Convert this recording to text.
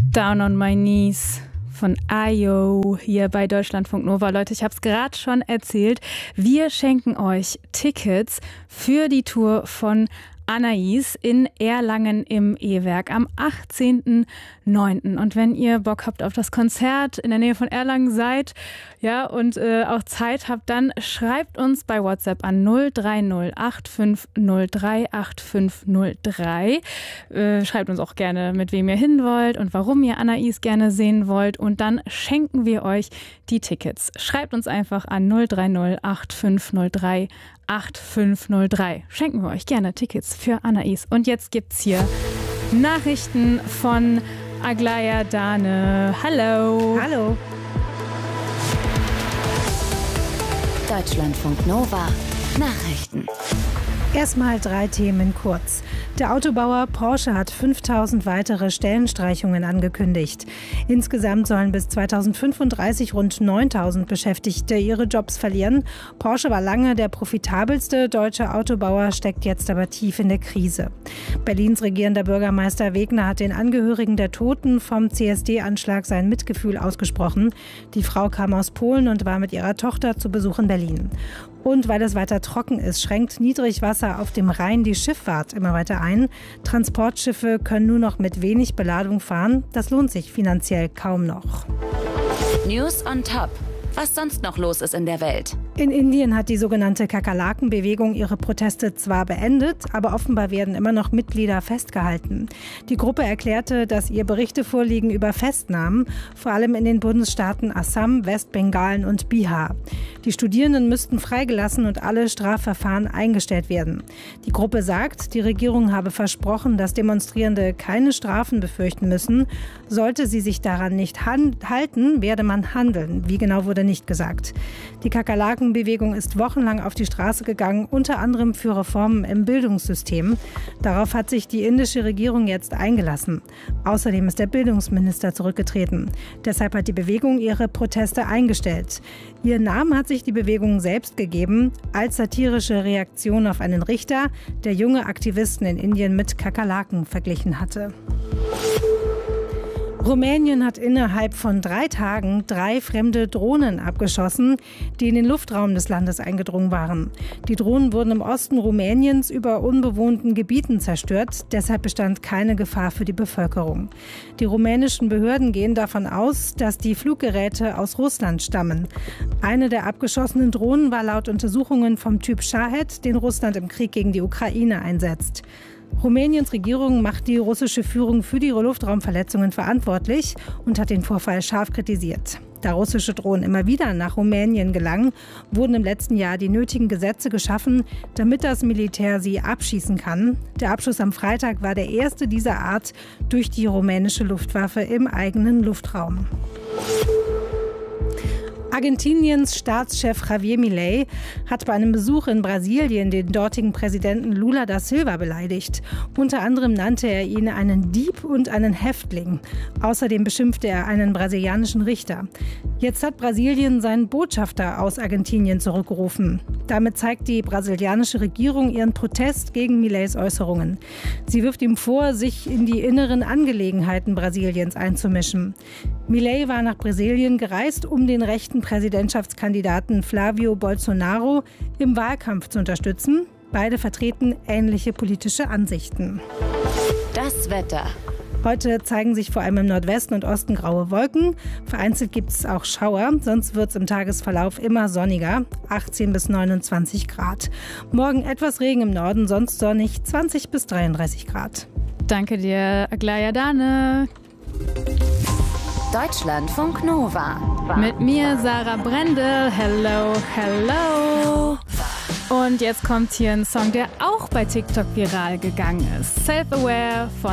Down on my knees von Ayo hier bei Deutschlandfunk Nova. Leute, ich habe es gerade schon erzählt. Wir schenken euch Tickets für die Tour von Anais in Erlangen im E-Werk am 18.09. Und wenn ihr Bock habt auf das Konzert in der Nähe von Erlangen seid, ja, und auch Zeit habt, dann schreibt uns bei WhatsApp an 030 8503 8503. Schreibt uns auch gerne, mit wem ihr hin wollt und warum ihr Anais gerne sehen wollt. Und dann schenken wir euch die Tickets. Schreibt uns einfach an 030 8503 8503. Schenken wir euch gerne Tickets für Anais. Und jetzt gibt's hier Nachrichten von Aglaya Dane. Hallo. Hallo. Deutschlandfunk Nova. Nachrichten. Erstmal 3 Themen kurz. Der Autobauer Porsche hat 5000 weitere Stellenstreichungen angekündigt. Insgesamt sollen bis 2035 rund 9000 Beschäftigte ihre Jobs verlieren. Porsche war lange der profitabelste deutsche Autobauer, steckt jetzt aber tief in der Krise. Berlins regierender Bürgermeister Wegner hat den Angehörigen der Toten vom CSD-Anschlag sein Mitgefühl ausgesprochen. Die Frau kam aus Polen und war mit ihrer Tochter zu Besuch in Berlin. Und weil es weiter trocken ist, schränkt Niedrigwasser auf dem Rhein die Schifffahrt immer weiter ein. Transportschiffe können nur noch mit wenig Beladung fahren. Das lohnt sich finanziell kaum noch. News on Top. Was sonst noch los ist in der Welt. In Indien hat die sogenannte Kakerlaken-Bewegung ihre Proteste zwar beendet, aber offenbar werden immer noch Mitglieder festgehalten. Die Gruppe erklärte, dass ihr Berichte vorliegen über Festnahmen, vor allem in den Bundesstaaten Assam, Westbengalen und Bihar. Die Studierenden müssten freigelassen und alle Strafverfahren eingestellt werden. Die Gruppe sagt, die Regierung habe versprochen, dass Demonstrierende keine Strafen befürchten müssen. Sollte sie sich daran nicht halten, werde man handeln. Wie genau wurde nicht gesagt. Die Kakerlaken-Bewegung ist wochenlang auf die Straße gegangen, unter anderem für Reformen im Bildungssystem. Darauf hat sich die indische Regierung jetzt eingelassen. Außerdem ist der Bildungsminister zurückgetreten. Deshalb hat die Bewegung ihre Proteste eingestellt. Ihren Namen hat sich die Bewegung selbst gegeben, als satirische Reaktion auf einen Richter, der junge Aktivisten in Indien mit Kakerlaken verglichen hatte. Rumänien hat innerhalb von 3 Tagen 3 fremde Drohnen abgeschossen, die in den Luftraum des Landes eingedrungen waren. Die Drohnen wurden im Osten Rumäniens über unbewohnten Gebieten zerstört. Deshalb bestand keine Gefahr für die Bevölkerung. Die rumänischen Behörden gehen davon aus, dass die Fluggeräte aus Russland stammen. Eine der abgeschossenen Drohnen war laut Untersuchungen vom Typ Shahed, den Russland im Krieg gegen die Ukraine einsetzt. Rumäniens Regierung macht die russische Führung für die Luftraumverletzungen verantwortlich und hat den Vorfall scharf kritisiert. Da russische Drohnen immer wieder nach Rumänien gelangen, wurden im letzten Jahr die nötigen Gesetze geschaffen, damit das Militär sie abschießen kann. Der Abschuss am Freitag war der erste dieser Art durch die rumänische Luftwaffe im eigenen Luftraum. Argentiniens Staatschef Javier Milei hat bei einem Besuch in Brasilien den dortigen Präsidenten Lula da Silva beleidigt. Unter anderem nannte er ihn einen Dieb und einen Häftling. Außerdem beschimpfte er einen brasilianischen Richter. Jetzt hat Brasilien seinen Botschafter aus Argentinien zurückgerufen. Damit zeigt die brasilianische Regierung ihren Protest gegen Mileis Äußerungen. Sie wirft ihm vor, sich in die inneren Angelegenheiten Brasiliens einzumischen. Milei war nach Brasilien gereist, um den rechten Präsidentschaftskandidaten Flavio Bolsonaro im Wahlkampf zu unterstützen. Beide vertreten ähnliche politische Ansichten. Das Wetter. Heute zeigen sich vor allem im Nordwesten und Osten graue Wolken. Vereinzelt gibt es auch Schauer, sonst wird es im Tagesverlauf immer sonniger, 18 bis 29 Grad. Morgen etwas Regen im Norden, sonst sonnig, 20 bis 33 Grad. Danke dir, Aglaya Dane. Deutschlandfunk Nova. Mit mir, Sarah Brendel. Hello, hello. Und jetzt kommt hier ein Song, der auch bei TikTok viral gegangen ist. Self-Aware von